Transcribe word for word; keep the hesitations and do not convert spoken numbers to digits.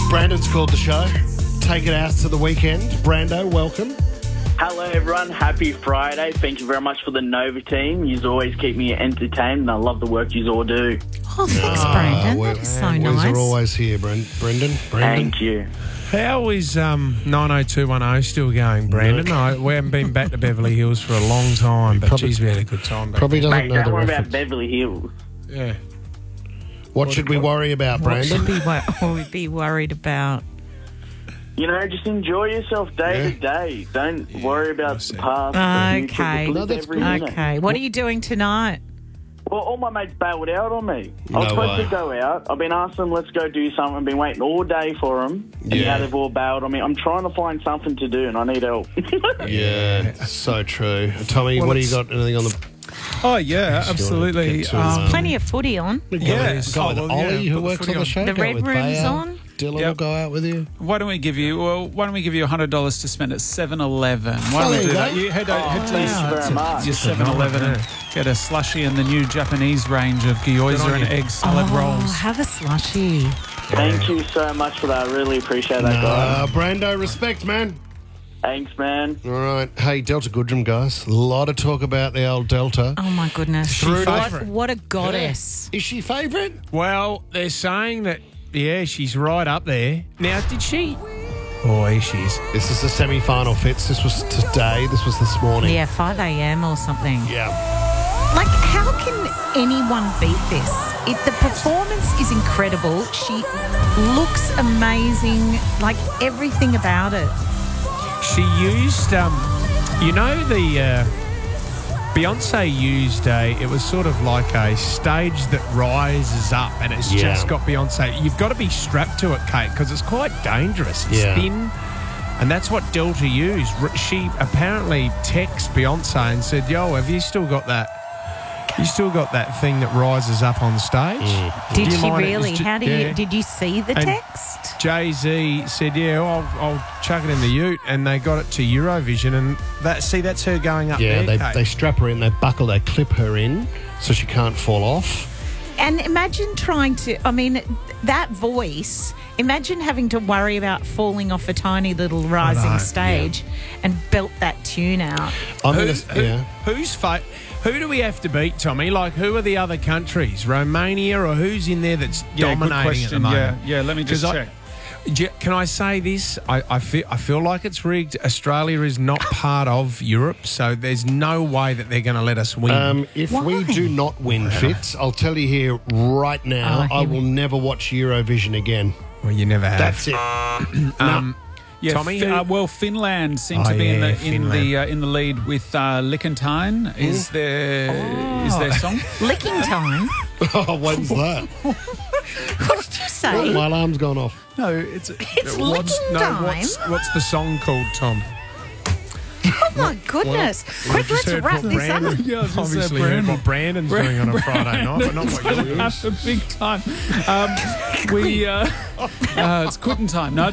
Brandon's called the show. Take it out to the weekend. Brando, welcome. Hello, everyone. Happy Friday. Thank you very much for the Nova team. You always keep me entertained, and I love the work you all do. Oh, thanks, Brandon. we're- That is so We nice. are always here, Bren- Brendan. Brendan. Thank you. How is um, nine oh two one oh still going, Brandon? I, we haven't been back to Beverly Hills for a long time, but Probably- geez, we had a good time. Back Probably doesn't Mate, know don't the worry about reference. Beverly Hills. there. Yeah. What should we worry about, What should Brandon? be wor- what would be worried about? You know, just enjoy yourself day Yeah. to day. Don't worry about that's the it. past. the future. Okay. Just No, live that's every good. minute. Okay. What are you doing tonight? Well, all my mates bailed out on me. I No was supposed way. to go out. I've been asking them, let's go do something. I've been waiting all day for them. And Yeah. now they've all bailed on me. I'm trying to find something to do, and I need help. Yeah, so true. Tommy, Well, what do you it's- got? Anything on the... Oh, yeah, absolutely. Get to, Um, um, Plenty of footy on. Yeah. Go with Oh, well, Ollie, yeah, who put the works footy on the on. show. The Go Red with Room's Bayer. on. Dylan will Yep. go out with you. Why don't we give you? Well, why don't we give you a hundred dollars to spend at Seven Eleven? Why Oh, don't there we you do go. that? You head, o- head to thank your- you very much. your Seven Eleven and get a slushie and the new Japanese range of gyoza on and you. egg salad Oh, rolls. have a slushy. Thank you so much for that. I really appreciate that, guys. Uh, Brando, respect, man. Thanks, man. All right. Hey, Delta Goodrum, guys. A lot of talk about the old Delta. Oh my goodness. Through What, favourite. what a goddess. Is she favourite? Well, they're saying that, yeah, she's right up there. Now, did she? Boy, she's. This is the semi-final, Fitz. This was today. This was this morning. Yeah, five a.m. or something. Yeah. Like, how can anyone beat this? It, the performance is incredible. She looks amazing. Like, everything about it. She used, um, you know, the uh, Beyonce used a. It was sort of like a stage that rises up, and it's Yeah. just got Beyonce. You've got to be strapped to it, Kate, because it's quite dangerous. It's Yeah. thin, and that's what Delta used. R- She apparently texted Beyonce and said, "Yo, have you still got that? You still got that thing that rises up on stage?" Did Do you she mind it? really? It's ju- How do yeah. you? Did you see the And- text? Jay-Z said, yeah, I'll, I'll chuck it in the ute, and they got it to Eurovision, and that see, that's her going up Yeah, there, they, Kate. they strap her in, they buckle, they clip her in so she can't fall off. And imagine trying to. I mean, that voice. Imagine having to worry about falling off a tiny little rising know, stage and belt that tune out. I'm Who, gonna, who- yeah. who's fa- Who do we have to beat, Tommy? Like, who are the other countries? Romania, or who's in there that's Yeah, good dominating at the question. moment? Yeah, yeah, let me just 'Cause I- check. J- Can I say this? I, I feel I feel like it's rigged. Australia is not part of Europe, so there's no way that they're going to let us win. Um, if we Why? do not win, Fitz, I'll tell you here right now, Oh, I here will never watch Eurovision again. well, you never have. That's it. um, Yeah, Tommy, Fi- who- uh, well, Finland seem Oh, to be in yeah, the in Finland. the uh, in the lead with uh, Liechtenstein. Is their is their song? Licking time. Oh, when's that? What did you say? My alarm's gone off. No, it's It's what's, licking no, time. what's, what's the song called, Tom? Oh my goodness! Quick, Just let's heard wrap what this up. Brandon, Yeah, I was gonna say obviously heard Brandon. what Brandon's doing on a Friday night, but not what you're doing. have a big time. Um, we uh, uh, it's quitting time. No,